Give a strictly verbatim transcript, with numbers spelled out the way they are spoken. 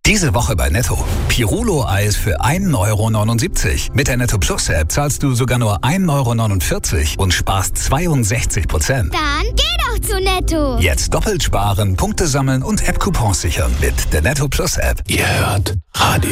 Diese Woche bei Netto. Pirulo-Eis für ein Euro neunundsiebzig. Mit der Netto Plus App zahlst du sogar nur ein Euro neunundvierzig und sparst zweiundsechzig Prozent. Dann geh doch zu Netto. Jetzt doppelt sparen, Punkte sammeln und App-Coupons sichern mit der Netto Plus App. Ihr hört Radio.